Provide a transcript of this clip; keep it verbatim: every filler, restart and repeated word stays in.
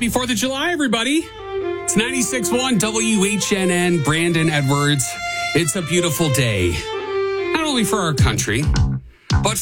Happy fourth of July, everybody. It's ninety-six point one W H N N, Brandon Edwards. It's a beautiful day, not only for our country,